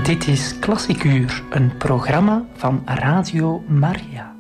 Dit is Klassiek Uur, een programma van Radio Maria.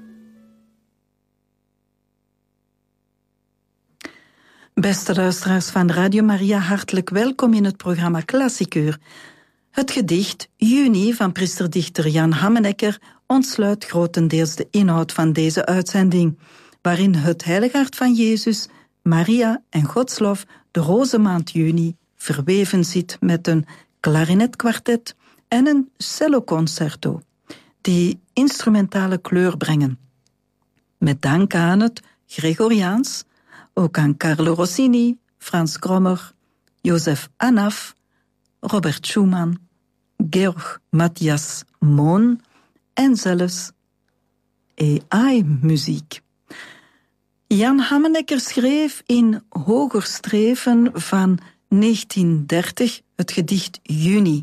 Beste luisteraars van Radio Maria, hartelijk welkom in het programma Klassiek Uur. Het gedicht Juni van priesterdichter Jan Hammenecker ontsluit grotendeels de inhoud van deze uitzending, waarin het heilig hart van Jezus, Maria en Gods lof de rozenmaand juni verweven zit met een klarinetkwartet en een celloconcerto, die instrumentale kleur brengen. Met dank aan het Gregoriaans, ook aan Carlo Rossini, Frans Krommer, Joseph Anaf, Robert Schumann, Georg Matthias Mohn en zelfs AI-muziek. Jan Hammenecker schreef in Hoger Streven van 1930 het gedicht Juni.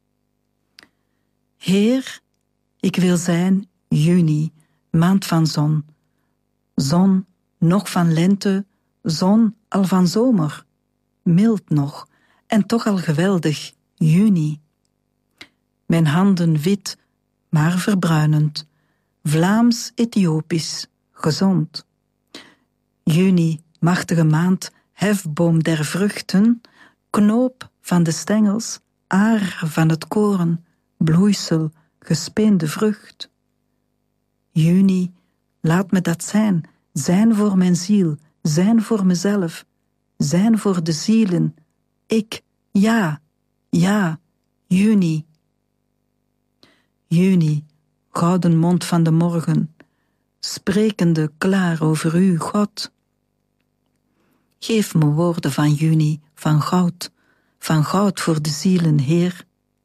Heer, ik wil zijn juni, maand van zon. Zon nog van lente, zon al van zomer. Mild nog, en toch al geweldig, juni. Mijn handen wit, maar verbruinend. Vlaams-Ethiopisch, gezond. Juni, machtige maand, hefboom der vruchten, knoop van de stengels, aar van het koren, bloeisel, gespeende vrucht. Juni, laat me dat zijn, zijn voor mijn ziel, zijn voor mezelf, zijn voor de zielen. Ik, ja, juni. Juni, gouden mond van de morgen, sprekende klaar over u, God. Geef me woorden van juni, van goud voor de zielen, Heer.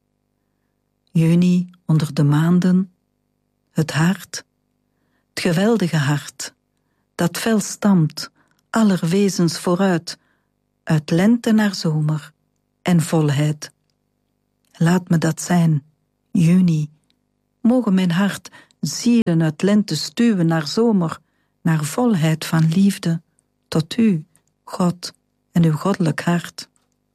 Juni onder de maanden, het hart, het geweldige hart, dat fel stamt, aller wezens vooruit, uit lente naar zomer en volheid. Laat me dat zijn, juni. Mogen mijn hart zielen uit lente stuwen naar zomer, naar volheid van liefde, tot u, God en uw goddelijk hart.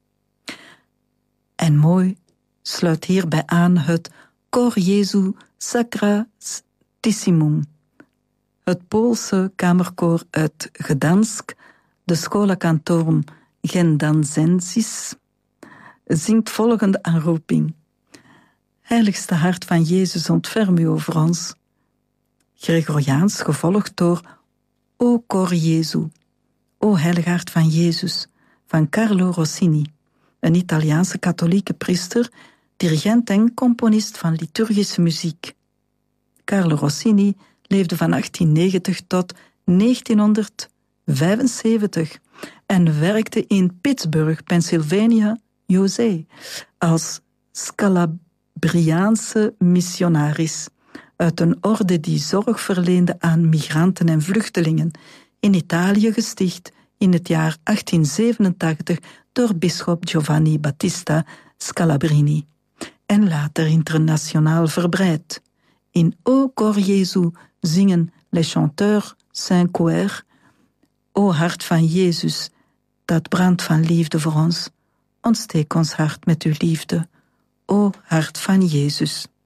En mooi sluit hierbij aan het Cor Jesu Sacratissimum, het Poolse kamerkoor uit Gdansk, de Schola Cantorum Gendanzensis, zingt volgende aanroeping. Heiligste hart van Jezus, ontferm u over ons. Gregoriaans gevolgd door O Cor Jesu, O heilig hart van Jezus, van Carlo Rossini, een Italiaanse katholieke priester, dirigent en componist van liturgische muziek. Carlo Rossini leefde van 1890 tot 1975 en werkte in Pittsburgh, Pennsylvania, USA, als Scalabriaanse missionaris uit een orde die zorg verleende aan migranten en vluchtelingen, in Italië gesticht in het jaar 1887 door bisschop Giovanni Battista Scalabrini en later internationaal verbreid. In O Cor Jesu zingen les chanteurs Saint-Choër, O hart van Jezus, dat brandt van liefde voor ons, ontsteek ons hart met uw liefde, O hart van Jezus.